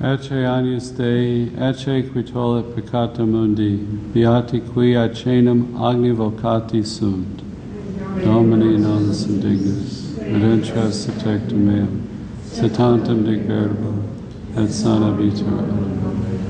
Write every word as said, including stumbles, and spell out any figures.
Ecce agnus Dei, ecce qui tollit peccata mundi, beati qui acenum agni vocati sunt. Domini nolus indignus, et entras tectum meum, se tantum dic verbo, et sana vita.